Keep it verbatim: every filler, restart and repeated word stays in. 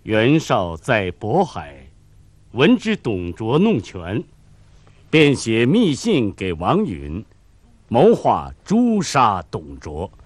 袁绍在渤海，闻知董卓弄权，便写密信给王允，谋划诛杀董卓。